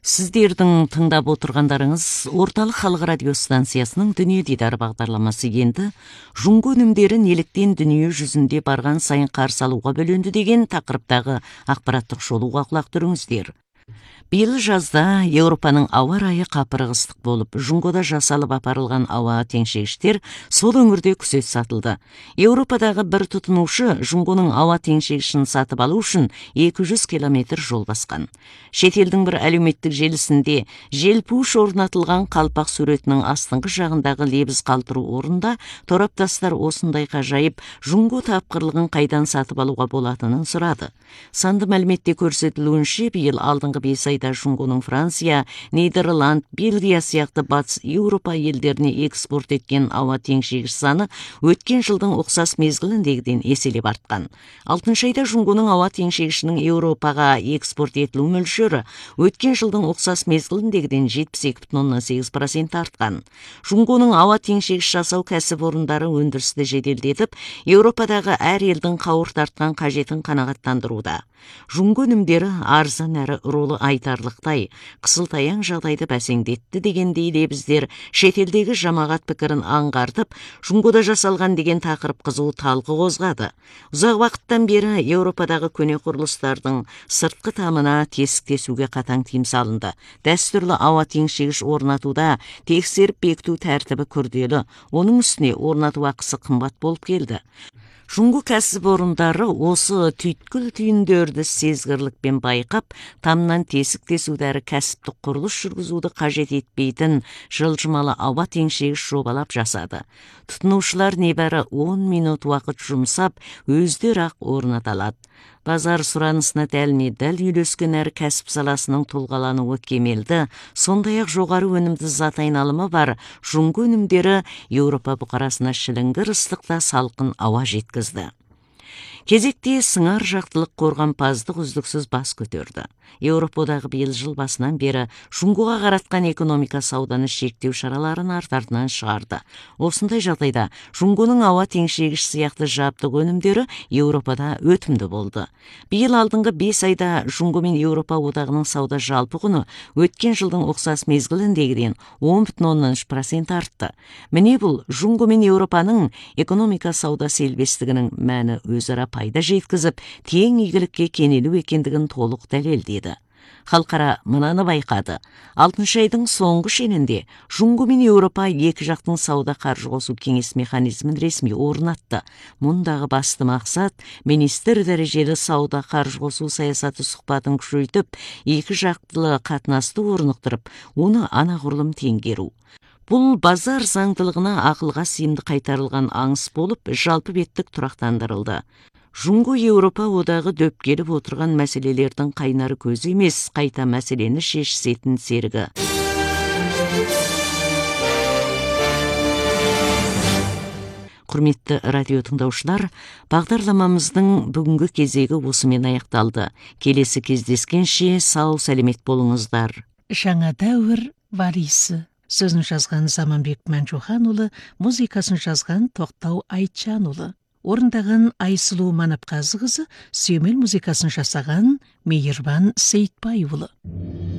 Сіздердің тыңдап отырғандарыңыз орталық халық радио станциясының дүние дидары бағдарламасы. Енді жұңго өнімдері неліктен дүние жүзінде барған сайын қарсы алуға бөленді деген тақырыптағы ақпараттық шолуға құлақ түріңіздер. Биыл жазда Еуропаның ауа райы қапырық ыстық болып, жұңгода жасалып апарылған ауа теңшегіштер сол өңірде күзет сатылды. Еуропадағы бір тұтынушы жұңгоның ауа теңшегішін сатып алу үшін 200 километр жол басқан. Шетелдің бір әлеуметтік желісінде желпуш орнатылған қалпақ суретінің астыңғы жағындағы лебіз қалтыру орында тораптастар осындай ғажайып жұңго тапқырлығын қайдан сатып алуға болатынын сұрады. Санды мәліметте көрсетілуінше, биыл алдыңғы 5 айда жұңгоның Франция, Нидерланд, Бельгия сияқты батыс Еуропа елдеріне экспорт еткен ауа теңшегіш саны өткен жылдың ұқсас мезгіліндегіден еселеп артқан. 6 айда жұңгоның ауа теңшегішінің Еуропаға экспорт етілу мөлшері өткен жылдың ұқсас мезгіліндегіден 72,8% артқан. Жұңгоның ауа теңшегіш жасау кәсіпорындары өндірісті жеделдетіп, Еуропадағы әр елдің қауырт артқан қажетін қанағаттандыруда. Жұңго өнімдері арзан әрі ролы айтарлықтай, қысылтаяң жағдайды бәсеңдетті дегендей лебіздер шетелдегі жамағат пікірін аңғартып, жұңгода жасалған деген тақырып қызу талқы қозғады. Ұзақ уақыттан бері Еуропадағы көне құрылыстардың сыртқы тамына тесік тесуге қатаң тыйым салынды. Дәстүрлі ауа теңшегіш орнатуда тексеріп бекіту тәртібі күрделі, оның үстіне орнату ақысы қымбат болып келді. Жұңго кәсіпорындары осы түйткіл түйіндерді сезгірлікпен байқап, тамнан тесік тесуді әрі кәсіптік құрылыс жүргізуді қажет етпейтін жылжымалы ауа теңшегіш жобалап жасады. Тұтынушылар небәрі 10 минут уақыт жұмсап, өздері ақ орната алады. Базар сұранысына дәлме-дәл үйлескен әрі кәсіп саласының тұлғалануы кемелді, сондай-ақ жоғары өнімді зат айналымы бар жұңго өнімдері Еуропа бұқарасына шіліңгір ыстықта салқын ауа жеткізді. Кезекте сыңар жақтылық қорғампаздық үздіксіз бас көтерді. Еуропа одағы биыл жыл басынан бері жұңгоға қаратқан экономика сауданы шектеу шараларын артынан шығарды. Осындай жағдайда жұңгоның ауа теңшегіш сияқты жабдық өнімдері Еуропада өтімді болды. Биыл алдыңғы 5 айда жұңго мен Еуропа одағының сауда жалпы құны өткен жылдың ұқсас мезгіліндегіден 10,3% артты. Міне бұл жұңго мен Еуропаның экономика сауда селбестігінің мәні өзара пайда жеткізіп, тең игілікке кенелу екендігін толық дәлелдеді. Халықара мынаны байқады. 6 айдың соңғы шенінде жұңго мен Еуропа екі жақтың сауда қаржы қосу кеңес механизмін ресми орнатты. Мұндағы басты мақсат министр дәрежелі сауда қаржы қосу саясаты сұхбатын күшейтіп, екі жақтылы қатынасты орнықтырып, оны анағұрлым теңгеру. Бұл базар заңдылығына ақылға сыйымды қайтарылған аңыс болып, жалпы беттік тұрақтандырылды. Жұңго Еуропа одағы дөп келіп отырған мәселелердің қайнары көзі емес, қайта мәселені шешісетін серігі. Құрметті радио тыңдаушылар, бағдарламамыздың бүгінгі кезегі осымен аяқталды. Келесі кездескенше сау сәлемет болыңыздар. Жаңа дәуір варисі. Сөзін жазған Заманбек Мәнжуханұлы, музыкасын жазған Тоқтау Айтжанұлы. Орындаған Айсұлу Манапқазықызы, сүйемел музыкасын жасаған Мейірбан Сейтбайұлы.